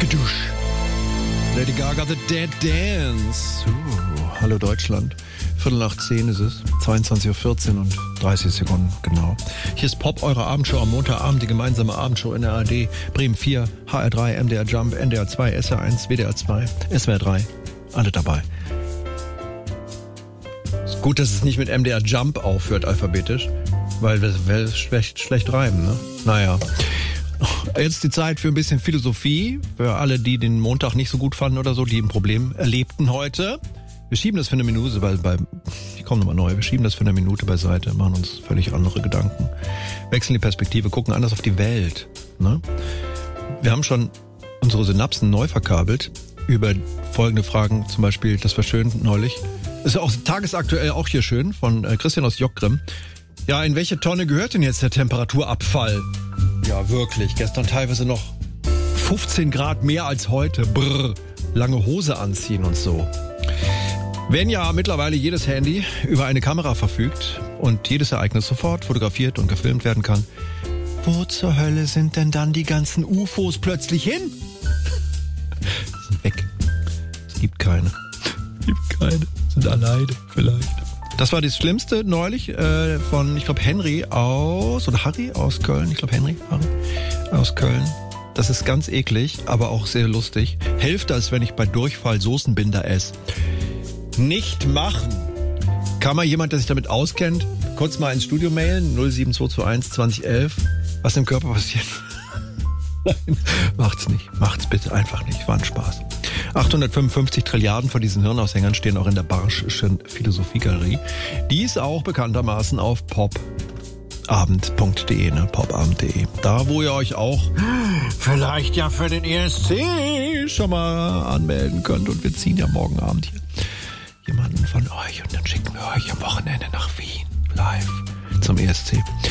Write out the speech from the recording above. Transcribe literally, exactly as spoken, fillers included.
Kadusch. Lady Gaga, The Dead Dance. Uh, hallo Deutschland. Viertel nach zehn ist es. zweiundzwanzig Uhr vierzehn und dreißig Sekunden, genau. Hier ist Pop, eure Abendshow am Montagabend, die gemeinsame Abendshow in der A R D. Bremen vier, H R drei, M D R Jump, N D R zwei, S R eins, W D R zwei, S W R drei. Alle dabei. Ist gut, dass es nicht mit M D R Jump aufhört, alphabetisch. Weil wir es schlecht, schlecht reimen, ne? Naja. Jetzt die Zeit für ein bisschen Philosophie. Für alle, die den Montag nicht so gut fanden oder so, die ein Problem erlebten heute. Wir schieben das für eine Minute, weil bei, ich komme nochmal neu, wir schieben das für eine Minute beiseite, machen uns völlig andere Gedanken. Wechseln die Perspektive, gucken anders auf die Welt. Ne? Wir haben schon unsere Synapsen neu verkabelt über folgende Fragen, zum Beispiel, das war schön neulich. Ist auch tagesaktuell auch hier schön, von Christian aus Jockgrimm. Ja, in welche Tonne gehört denn jetzt der Temperaturabfall? Ja, wirklich. Gestern teilweise noch fünfzehn Grad mehr als heute. Brrr. Lange Hose anziehen und so. Wenn ja mittlerweile jedes Handy über eine Kamera verfügt und jedes Ereignis sofort fotografiert und gefilmt werden kann, wo zur Hölle sind denn dann die ganzen U F Os plötzlich hin? Sind weg. Es gibt keine. Es gibt keine. Sind alleine vielleicht. Das war das Schlimmste neulich äh, von, ich glaube, Henry aus, oder Harry aus Köln. Ich glaube, Henry, Harry aus Köln. Das ist ganz eklig, aber auch sehr lustig. Hälfte, als wenn ich bei Durchfall Soßenbinder esse. Nicht machen. Kann mal jemand, der sich damit auskennt, kurz mal ins Studio mailen, null sieben zwei zwei eins zwanzig elf, was im Körper passiert. Nein, macht's nicht. Macht's bitte einfach nicht. War ein Spaß. achthundertfünfundfünfzig Trilliarden von diesen Hirnaushängern stehen auch in der Barschschen Philosophiegalerie. Die ist auch bekanntermaßen auf popabend punkt de, ne? popabend punkt de. Da, wo ihr euch auch vielleicht ja für den E S C schon mal anmelden könnt. Und wir ziehen ja morgen Abend hier jemanden von euch und dann schicken wir euch am Wochenende nach Wien live zum E S C.